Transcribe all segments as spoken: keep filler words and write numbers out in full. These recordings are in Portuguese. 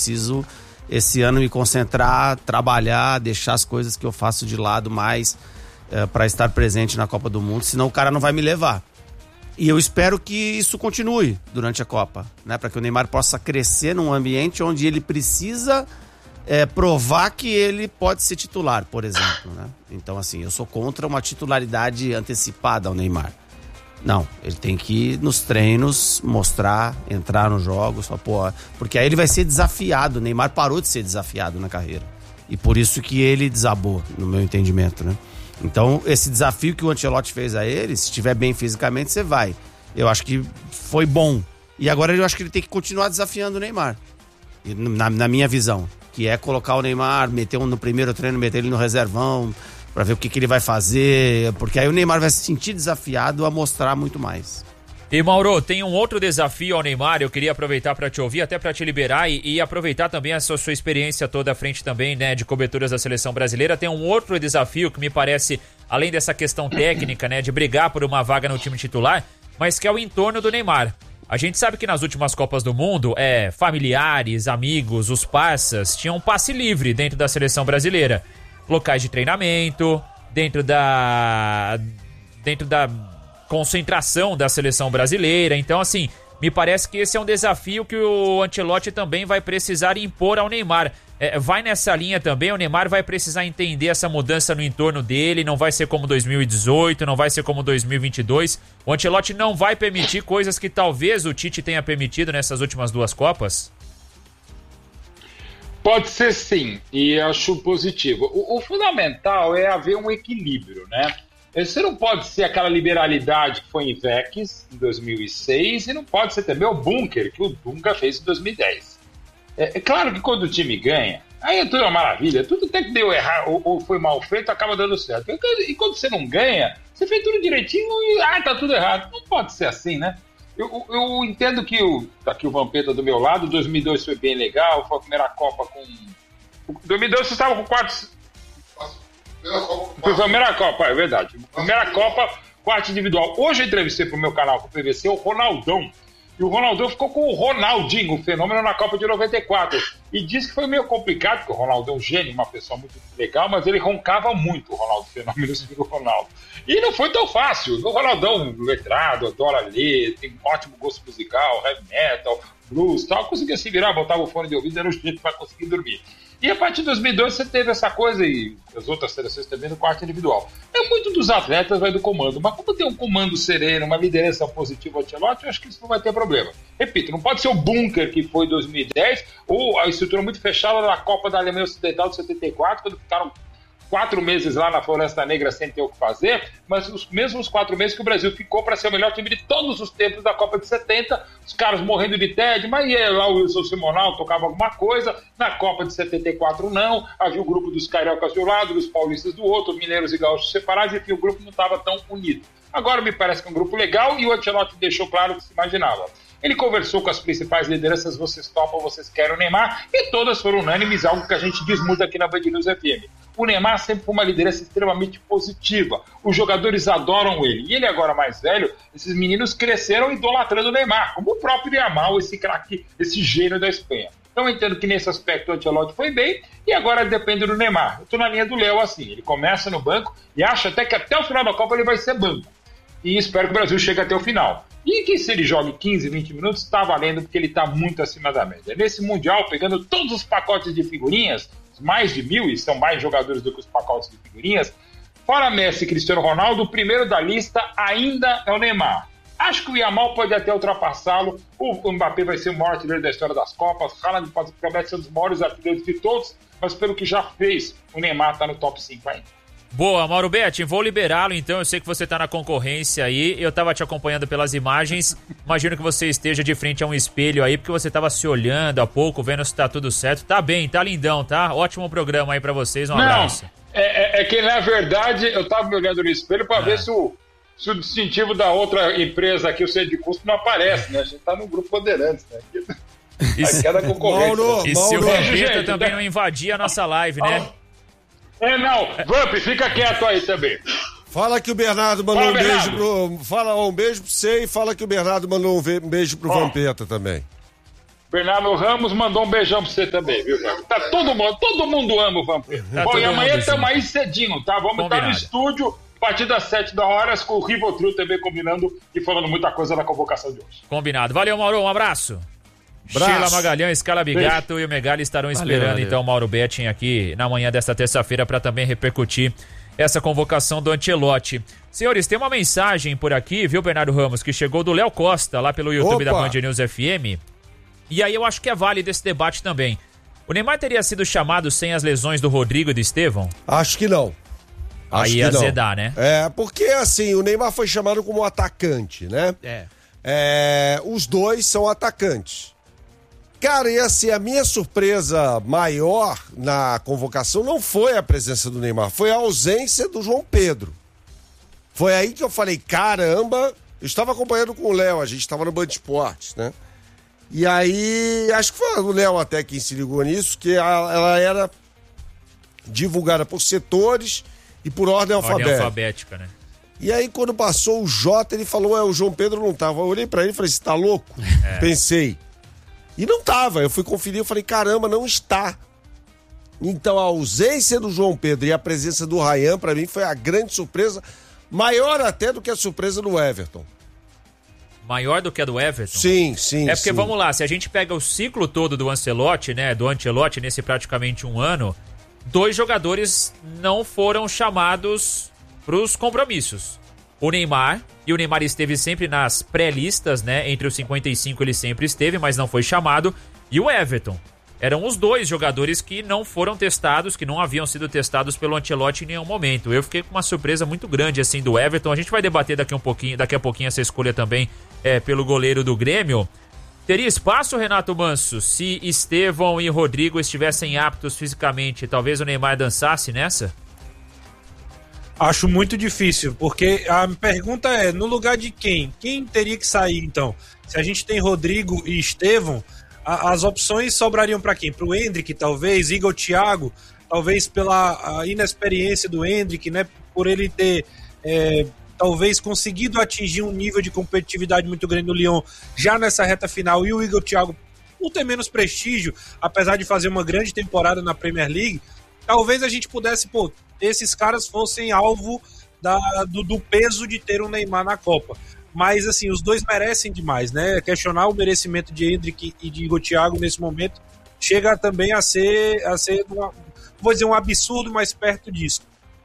preciso esse ano me concentrar, trabalhar, deixar as coisas que eu faço de lado mais é, para estar presente na Copa do Mundo, senão o cara não vai me levar. E eu espero que isso continue durante a Copa, né? Para que o Neymar possa crescer num ambiente onde ele precisa é, provar que ele pode ser titular, por exemplo, né? Então, assim, eu sou contra uma titularidade antecipada ao Neymar. Não, ele tem que ir nos treinos, mostrar, entrar nos jogos, pô, porque aí ele vai ser desafiado. O Neymar parou de ser desafiado na carreira. E por isso que ele desabou, no meu entendimento, né? Então, esse desafio que o Ancelotti fez a ele, se estiver bem fisicamente, você vai. Eu acho que foi bom. E agora eu acho que ele tem que continuar desafiando o Neymar. Na, na minha visão. Que é colocar o Neymar, meter um no primeiro treino, meter ele no reservão, pra ver o que, que ele vai fazer. Porque aí o Neymar vai se sentir desafiado a mostrar muito mais. E Mauro, tem um outro desafio ao Neymar, eu queria aproveitar para te ouvir, até para te liberar e, e aproveitar também a sua, sua experiência toda à frente também, né, de coberturas da seleção brasileira. Tem um outro desafio que me parece, além dessa questão técnica, né, de brigar por uma vaga no time titular, mas que é o entorno do Neymar. A gente sabe que nas últimas Copas do Mundo, é, familiares, amigos, os parças, tinham um passe livre dentro da seleção brasileira. Locais de treinamento, dentro da... dentro da... concentração da seleção brasileira. Então, assim, me parece que esse é um desafio que o Ancelotti também vai precisar impor ao Neymar. É, vai nessa linha também, o Neymar vai precisar entender essa mudança no entorno dele, não vai ser como dois mil e dezoito, não vai ser como dois mil e vinte e dois. O Ancelotti não vai permitir coisas que talvez o Tite tenha permitido nessas últimas duas Copas? Pode ser sim, e acho positivo. O, o fundamental é haver um equilíbrio, né? Você não pode ser aquela liberalidade que foi em Vex em dois mil e seis e não pode ser também o bunker que o Dunga fez em dois mil e dez. É, é claro que quando o time ganha, aí é tudo uma maravilha, tudo até que deu errado ou, ou foi mal feito, acaba dando certo. E quando você não ganha, você fez tudo direitinho e ah, tá tudo errado. Não pode ser assim, né? Eu, eu entendo que o, tá aqui o Vampeta do meu lado, dois mil e dois foi bem legal, foi a primeira Copa com... dois mil e dois você estava com quatro... Foi a primeira Copa, é verdade. Primeira Copa, quarto individual. Hoje eu entrevistei pro meu canal com o P V C o Ronaldão. E o Ronaldão ficou com o Ronaldinho, o fenômeno na Copa de noventa e quatro. E disse que foi meio complicado, porque o Ronaldo é um gênio, uma pessoa muito legal, mas ele roncava muito, o Ronaldo, o fenômeno do Ronaldo. E não foi tão fácil. O Ronaldão, letrado, adora ler, tem um ótimo gosto musical, heavy metal, blues e tal. Conseguia se virar, botava o fone de ouvido, era o jeito para conseguir dormir. E a partir de dois mil e dois você teve essa coisa, e as outras seleções também no quarto individual. É muito dos atletas, vai do comando. Mas como tem um comando sereno, uma liderança positiva ao Ancelotti, eu acho que isso não vai ter problema. Repito, não pode ser o bunker que foi em dois mil e dez, ou a estrutura muito fechada da Copa da Alemanha Ocidental de setenta e quatro, quando ficaram quatro meses lá na Floresta Negra sem ter o que fazer, mas os mesmos quatro meses que o Brasil ficou para ser o melhor time de todos os tempos da Copa de setenta, os caras morrendo de tédio, mas ia lá o Wilson Simonal, tocava alguma coisa, na Copa de setenta e quatro não, havia o grupo dos cariocas de um lado, dos paulistas do outro, mineiros e gaúchos separados, enfim, o grupo não estava tão unido. Agora me parece que é um grupo legal e o Ancelotti deixou claro o que se imaginava. Ele conversou com as principais lideranças, vocês topam, vocês querem o Neymar, e todas foram unânimes, algo que a gente diz muito aqui na Band News F M. O Neymar sempre foi uma liderança extremamente positiva. Os jogadores adoram ele. E ele agora mais velho, esses meninos cresceram idolatrando o Neymar, como o próprio Yamal, esse craque, esse gênio da Espanha. Então eu entendo que nesse aspecto o Ancelotti foi bem e agora depende do Neymar. Eu tô na linha do Léo assim, ele começa no banco e acha até que até o final da Copa ele vai ser banco. E espero que o Brasil chegue até o final. E que se ele jogue quinze, vinte minutos, está valendo porque ele está muito acima da média. Nesse Mundial, pegando todos os pacotes de figurinhas, mais de mil, e são mais jogadores do que os pacotes de figurinhas, fora Messi e Cristiano Ronaldo, o primeiro da lista ainda é o Neymar. Acho que o Yamal pode até ultrapassá-lo, o Mbappé vai ser o maior artilheiro da história das Copas, o Haaland promete ser um dos maiores artilheiros de todos, mas pelo que já fez, o Neymar está no top cinco ainda. Boa, Mauro Betti, vou liberá-lo então, eu sei que você tá na concorrência aí, eu tava te acompanhando pelas imagens, imagino que você esteja de frente a um espelho aí, porque você tava se olhando há pouco, vendo se tá tudo certo, tá bem, tá lindão, tá? Ótimo programa aí pra vocês, um Não, abraço. É, é, é que na verdade eu tava me olhando no espelho pra é. ver se o, se o distintivo da outra empresa aqui, o centro de custo, não aparece, né? A gente tá no grupo Bandeirantes, né? Aqui, aqui é da concorrência. Mauro, e Mauro, se o Vampeta também tá... não invadir a nossa live, né? Ah. É, não, Vamp, fica quieto aí também. Fala que o Bernardo mandou fala, um Bernardo. beijo pro... Fala um beijo pro você e fala que o Bernardo mandou um beijo pro oh. Vampeta também. Bernardo Ramos mandou um beijão pra você também, viu, cara? Tá todo mundo, todo mundo ama o Vampiro. Tá Bom, e amanhã estamos assim. aí cedinho, tá? Vamos Combinado. estar no estúdio a partir das sete da hora com o Rivotril também combinando e falando muita coisa na convocação de hoje. Combinado. Valeu, Mauro. Um abraço. Abraço. Sheila Magalhães, Calabigato e o Megali estarão esperando, Valeu, valeu. então, o Mauro Betting aqui na manhã desta terça-feira para também repercutir essa convocação do Ancelotti. Senhores, tem uma mensagem por aqui, viu, Bernardo Ramos, que chegou do Léo Costa, lá pelo YouTube Opa. da Band News F M. E aí eu acho que é válido esse debate também. O Neymar teria sido chamado sem as lesões do Rodrigo e do Estevão? Acho que não. Acho Aí que ia não. azedar, né? É, porque assim, o Neymar foi chamado como atacante, né? É. É, os dois são atacantes. Cara, e assim, a minha surpresa maior na convocação não foi a presença do Neymar, foi a ausência do João Pedro. Foi aí que eu falei, caramba, eu estava acompanhando com o Léo, a gente estava no Band Esportes, né? E aí, acho que foi o Léo até quem se ligou nisso, que a- ela era divulgada por setores e por ordem Ordem alfabética. alfabética, né? E aí, quando passou o Jota, ele falou, é, o João Pedro não tava. Eu olhei pra ele e falei, você tá louco? É. Pensei. E não tava. Eu fui conferir, eu falei, caramba, não está. Então, a ausência do João Pedro e a presença do Ryan, pra mim, foi a grande surpresa, maior até do que a surpresa do Everton. Maior do que a do Everton? Sim, sim, É porque, sim. vamos lá, se a gente pega o ciclo todo do Ancelotti, né, do Ancelotti nesse praticamente um ano, dois jogadores não foram chamados pros compromissos. O Neymar, e o Neymar esteve sempre nas pré-listas, né, entre os cinquenta e cinco ele sempre esteve, mas não foi chamado, e o Everton. Eram os dois jogadores que não foram testados, que não haviam sido testados pelo Ancelotti em nenhum momento. Eu fiquei com uma surpresa muito grande, assim, do Everton. A gente vai debater daqui um pouquinho, daqui a pouquinho essa escolha também é, pelo goleiro do Grêmio. Teria espaço, Renato Manso, se Estevão e Rodrigo estivessem aptos fisicamente? Talvez o Neymar dançasse nessa? Acho muito difícil, porque a pergunta é, no lugar de quem? Quem teria que sair, então? Se a gente tem Rodrigo e Estevão, a, as opções sobrariam para quem? Para o Endrick, talvez, Igor Thiago, talvez pela a inexperiência do Endrick, né? Por ele ter, é, talvez, conseguido atingir um nível de competitividade muito grande no Lyon já nessa reta final, e o Igor Thiago por ter menos prestígio, apesar de fazer uma grande temporada na Premier League, talvez a gente pudesse, pô, esses caras fossem alvo da, do, do peso de ter um Neymar na Copa. Mas, assim, os dois merecem demais, né? Questionar o merecimento de Endrick e de Igor Thiago nesse momento chega também a ser, a ser uma, vou dizer, um absurdo mais perto disso.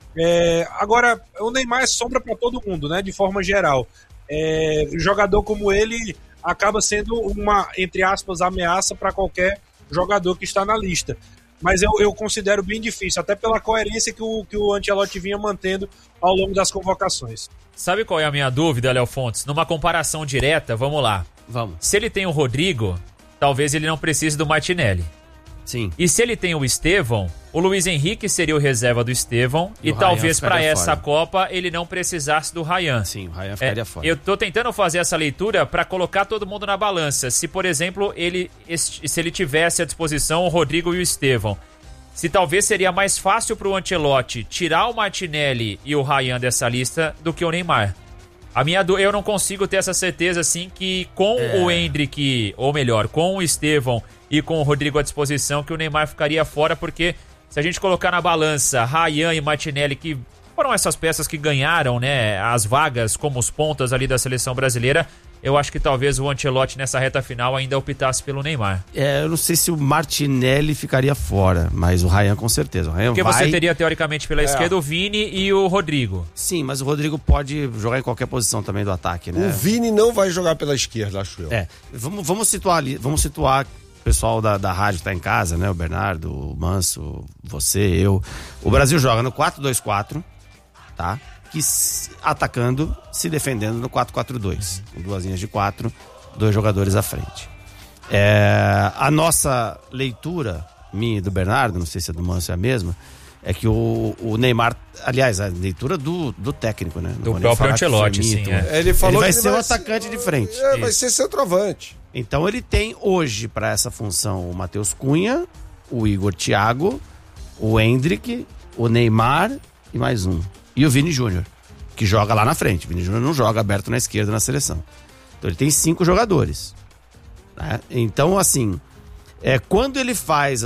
É, agora, o Neymar é sombra para todo mundo, né? De forma geral. É, um jogador como ele acaba sendo uma, entre aspas, ameaça para qualquer jogador que está na lista. Mas eu, eu considero bem difícil, até pela coerência que o, que o Ancelotti vinha mantendo ao longo das convocações. Sabe qual é a minha dúvida, Léo Fontes? Numa comparação direta, vamos lá. Vamos. Se ele tem o Rodrigo, talvez ele não precise do Martinelli. Sim. E se ele tem o Estevão, o Luiz Henrique seria o reserva do Estevão e, E o talvez Ryan para ficaria fora. essa Copa ele não precisasse do Ryan. Sim, o Ryan É, ficaria fora. eu tô tentando fazer essa leitura para colocar todo mundo na balança. Se, por exemplo, ele se ele tivesse à disposição o Rodrigo e o Estevão, se talvez seria mais fácil pro Ancelotti tirar o Martinelli e o Ryan dessa lista do que o Neymar. A minha do... Eu não consigo ter essa certeza, assim, que com É. o Endrick, ou melhor, com o Estevão e com o Rodrigo à disposição, que o Neymar ficaria fora, porque se a gente colocar na balança Ryan e Martinelli, que foram essas peças que ganharam, né, as vagas como os pontas ali da seleção brasileira, eu acho que talvez o Ancelotti nessa reta final ainda optasse pelo Neymar. É, eu não sei se o Martinelli ficaria fora, mas o Ryan com certeza. O Ryan Porque vai... você teria, teoricamente, pela esquerda o Vini e o Rodrigo. Sim, mas o Rodrigo pode jogar em qualquer posição também do ataque, né? O Vini não vai jogar pela esquerda, acho eu. É, vamos, vamos situar ali, vamos situar o pessoal da, da rádio que tá em casa, né? O Bernardo, o Manso, você, eu. O Brasil joga no quatro dois quatro, tá? Que se, atacando, se defendendo no quatro quatro dois. Com duas linhas de quatro, dois jogadores à frente. É, a nossa leitura, minha e do Bernardo, não sei se a do Manso é a mesma, é que o, o Neymar, aliás, a leitura do, do técnico, né? Não Do vou nem próprio falar que foi Ancelotti, mito, sim, né? é. Ele falou Ele vai que ser o ser- atacante de frente. É, vai Isso. ser centroavante. Então ele tem hoje para essa função o Matheus Cunha, o Igor Thiago, o Endrick, o Neymar e mais um. E o Vini Júnior, que joga lá na frente. O Vini Júnior não joga aberto na esquerda na seleção. Então ele tem cinco jogadores. né? Então, assim, é, quando ele faz